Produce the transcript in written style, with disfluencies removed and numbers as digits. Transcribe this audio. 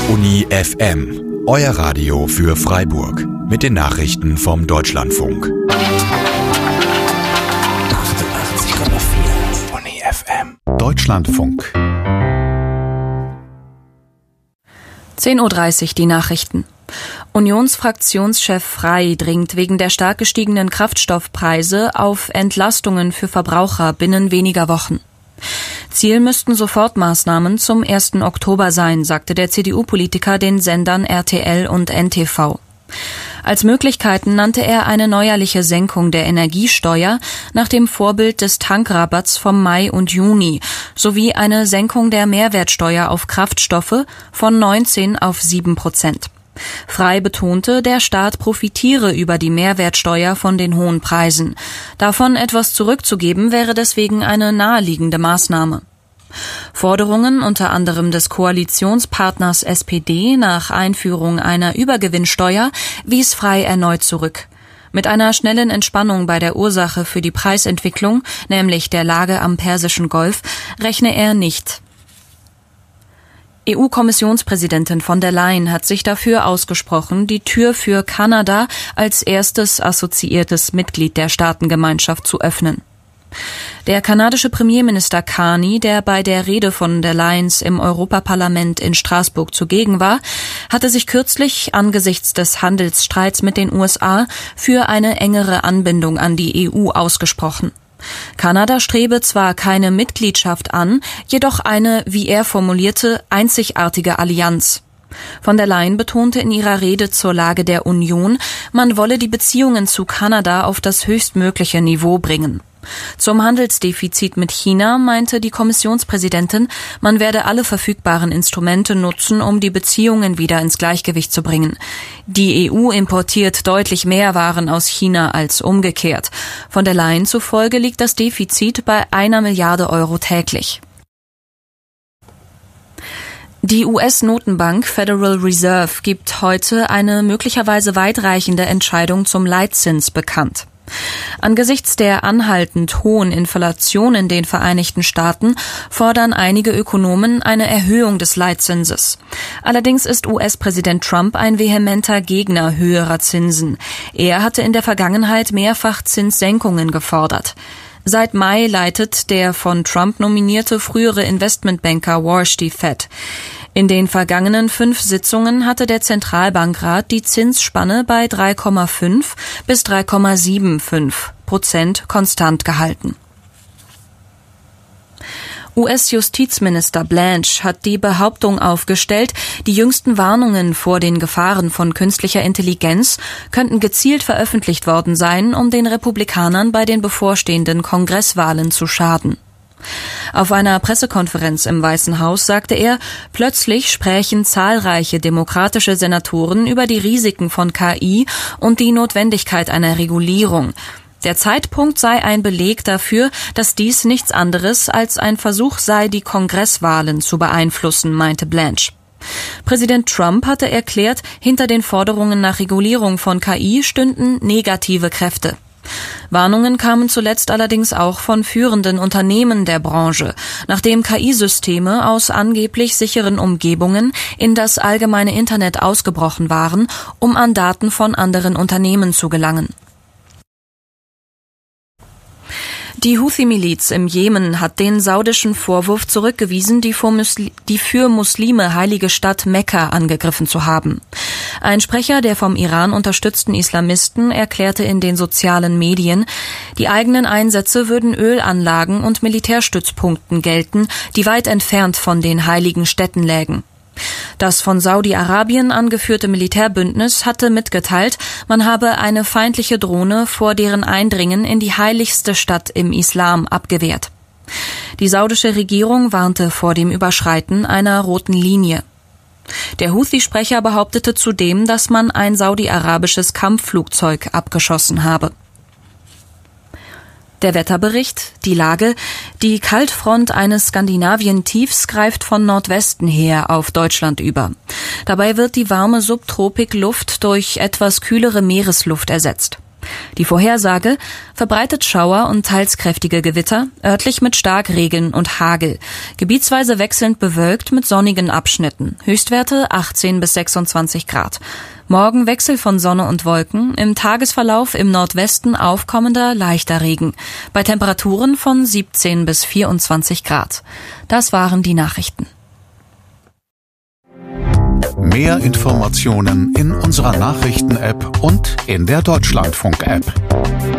Uni FM, euer Radio für Freiburg. Mit den Nachrichten vom Deutschlandfunk. 88,4 Uni FM. Deutschlandfunk. 10:30 Uhr die Nachrichten. Unionsfraktionschef Frey dringt wegen der stark gestiegenen Kraftstoffpreise auf Entlastungen für Verbraucher binnen weniger Wochen. Ziel müssten Sofortmaßnahmen zum 1. Oktober sein, sagte der CDU-Politiker den Sendern RTL und NTV. Als Möglichkeiten nannte er eine neuerliche Senkung der Energiesteuer nach dem Vorbild des Tankrabatts vom Mai und Juni sowie eine Senkung der Mehrwertsteuer auf Kraftstoffe von 19 auf 7%. Frey betonte, der Staat profitiere über die Mehrwertsteuer von den hohen Preisen. Davon etwas zurückzugeben wäre deswegen eine naheliegende Maßnahme. Forderungen unter anderem des Koalitionspartners SPD nach Einführung einer Übergewinnsteuer wies Frey erneut zurück. Mit einer schnellen Entspannung bei der Ursache für die Preisentwicklung, nämlich der Lage am Persischen Golf, rechne er nicht. EU-Kommissionspräsidentin von der Leyen hat sich dafür ausgesprochen, die Tür für Kanada als erstes assoziiertes Mitglied der Staatengemeinschaft zu öffnen. Der kanadische Premierminister Carney, der bei der Rede von der Leyen im Europaparlament in Straßburg zugegen war, hatte sich kürzlich angesichts des Handelsstreits mit den USA für eine engere Anbindung an die EU ausgesprochen. Kanada strebe zwar keine Mitgliedschaft an, jedoch eine, wie er formulierte, einzigartige Allianz. Von der Leyen betonte in ihrer Rede zur Lage der Union, man wolle die Beziehungen zu Kanada auf das höchstmögliche Niveau bringen. Zum Handelsdefizit mit China meinte die Kommissionspräsidentin, man werde alle verfügbaren Instrumente nutzen, um die Beziehungen wieder ins Gleichgewicht zu bringen. Die EU importiert deutlich mehr Waren aus China als umgekehrt. Von der Leyen zufolge liegt das Defizit bei 1 Milliarde Euro täglich. Die US-Notenbank Federal Reserve gibt heute eine möglicherweise weitreichende Entscheidung zum Leitzins bekannt. Angesichts der anhaltend hohen Inflation in den Vereinigten Staaten fordern einige Ökonomen eine Erhöhung des Leitzinses. Allerdings ist US-Präsident Trump ein vehementer Gegner höherer Zinsen. Er hatte in der Vergangenheit mehrfach Zinssenkungen gefordert. Seit Mai leitet der von Trump nominierte frühere Investmentbanker Warsh die Fed. In den vergangenen 5 Sitzungen hatte der Zentralbankrat die Zinsspanne bei 3,5 bis 3,75% konstant gehalten. US-Justizminister Blanche hat die Behauptung aufgestellt, die jüngsten Warnungen vor den Gefahren von künstlicher Intelligenz könnten gezielt veröffentlicht worden sein, um den Republikanern bei den bevorstehenden Kongresswahlen zu schaden. Auf einer Pressekonferenz im Weißen Haus sagte er, plötzlich sprächen zahlreiche demokratische Senatoren über die Risiken von KI und die Notwendigkeit einer Regulierung. Der Zeitpunkt sei ein Beleg dafür, dass dies nichts anderes als ein Versuch sei, die Kongresswahlen zu beeinflussen, meinte Blanche. Präsident Trump hatte erklärt, hinter den Forderungen nach Regulierung von KI stünden negative Kräfte. Warnungen kamen zuletzt allerdings auch von führenden Unternehmen der Branche, nachdem KI-Systeme aus angeblich sicheren Umgebungen in das allgemeine Internet ausgebrochen waren, um an Daten von anderen Unternehmen zu gelangen. Die Houthi-Miliz im Jemen hat den saudischen Vorwurf zurückgewiesen, die für Muslime heilige Stadt Mekka angegriffen zu haben. Ein Sprecher der vom Iran unterstützten Islamisten erklärte in den sozialen Medien, die eigenen Einsätze würden Ölanlagen und Militärstützpunkten gelten, die weit entfernt von den heiligen Städten lägen. Das von Saudi-Arabien angeführte Militärbündnis hatte mitgeteilt, man habe eine feindliche Drohne vor deren Eindringen in die heiligste Stadt im Islam abgewehrt. Die saudische Regierung warnte vor dem Überschreiten einer roten Linie. Der Houthi-Sprecher behauptete zudem, dass man ein saudi-arabisches Kampfflugzeug abgeschossen habe. Der Wetterbericht, die Lage: Die Kaltfront eines Skandinavien-Tiefs greift von Nordwesten her auf Deutschland über. Dabei wird die warme Subtropikluft durch etwas kühlere Meeresluft ersetzt. Die Vorhersage: verbreitet Schauer und teils kräftige Gewitter, örtlich mit Starkregen und Hagel, gebietsweise wechselnd bewölkt mit sonnigen Abschnitten, Höchstwerte 18 bis 26 Grad. Morgen Wechsel von Sonne und Wolken, im Tagesverlauf im Nordwesten aufkommender leichter Regen, bei Temperaturen von 17 bis 24 Grad. Das waren die Nachrichten. Mehr Informationen in unserer Nachrichten-App und in der Deutschlandfunk-App.